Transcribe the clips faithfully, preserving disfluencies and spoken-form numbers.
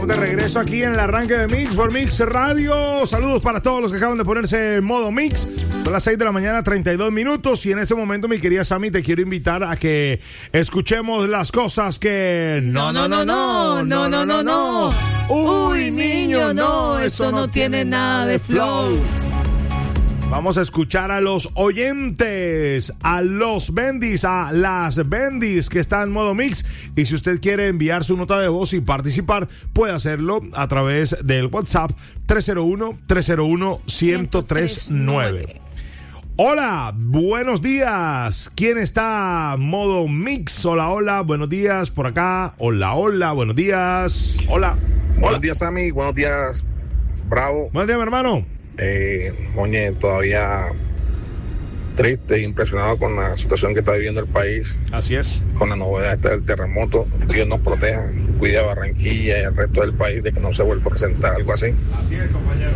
De regreso aquí en el arranque de Mix por Mix Radio. Saludos para todos los que acaban de ponerse en modo Mix. Son las seis de la mañana, treinta y dos minutos. Y en este momento, mi querida Sammy, te quiero invitar a que escuchemos las cosas que... No, no, no, no, no, no, no, no. Uy, niño, no, eso no tiene nada de flow. Vamos a escuchar a los oyentes, a los bendis, a las bendis que están en modo Mix. Y si usted quiere enviar su nota de voz y participar, puede hacerlo a través del WhatsApp tres cero uno, tres cero uno, uno cero tres nueve. Hola, buenos días. ¿Quién está en modo Mix? Hola, hola, buenos días por acá. Hola, hola, buenos días. Hola. Buenos días, Sammy. Buenos días, Bravo. Buenos días, mi hermano. Eh, Moñe, todavía triste e impresionado con la situación que está viviendo el país. Así es. Con la novedad esta del terremoto. Dios nos proteja, cuide a Barranquilla y al resto del país de que no se vuelva a presentar algo así. Así es, compañero.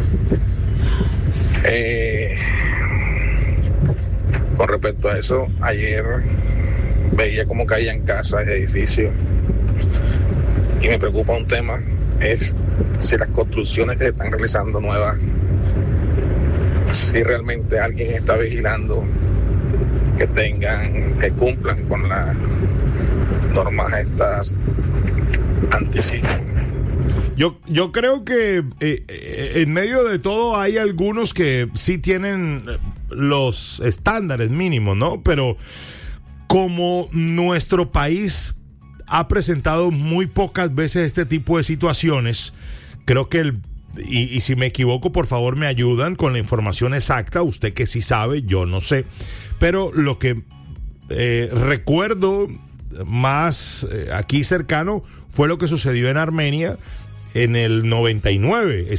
Eh, con respecto a eso, ayer veía cómo caían casas, edificios, y me preocupa un tema, es si las construcciones que se están realizando nuevas, si realmente alguien está vigilando que tengan, que cumplan con las normas estas antisismo. Yo, yo creo que eh, eh, en medio de todo hay algunos que sí tienen los estándares mínimos, ¿no? Pero como nuestro país ha presentado muy pocas veces este tipo de situaciones, creo que el Y, y si me equivoco, por favor me ayudan con la información exacta. Usted que sí sabe, yo no sé. Pero lo que eh, recuerdo más eh, aquí cercano fue lo que sucedió en Armenia en el noventa y nueve.